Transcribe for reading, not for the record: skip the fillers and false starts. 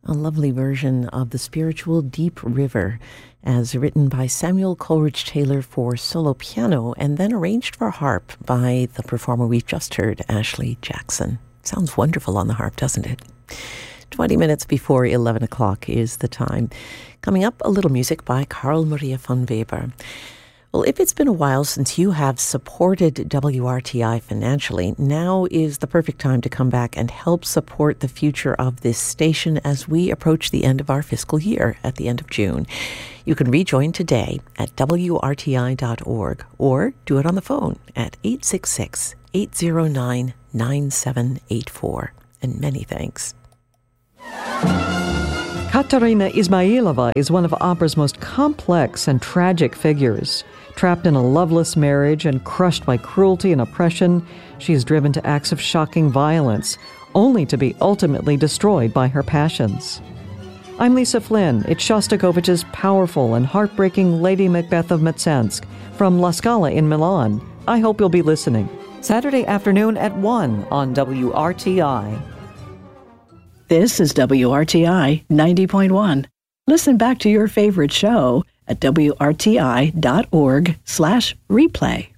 A lovely version of the spiritual Deep River, as written by Samuel Coleridge Taylor for solo piano and then arranged for harp by the performer we've just heard, Ashley Jackson. Sounds wonderful on the harp, doesn't it? 20 minutes before 11 o'clock is the time. Coming up, a little music by Carl Maria von Weber. Well, if it's been a while since you have supported WRTI financially, now is the perfect time to come back and help support the future of this station as we approach the end of our fiscal year at the end of June. You can rejoin today at WRTI.org or do it on the phone at 866-809-9784. And many thanks. Katerina Ismailova is one of opera's most complex and tragic figures. Trapped in a loveless marriage and crushed by cruelty and oppression, she is driven to acts of shocking violence, only to be ultimately destroyed by her passions. I'm Lisa Flynn. It's Shostakovich's powerful and heartbreaking Lady Macbeth of Mtsensk from La Scala in Milan. I hope you'll be listening. Saturday afternoon at 1 on WRTI. This is WRTI 90.1. Listen back to your favorite show at WRTI.org/replay.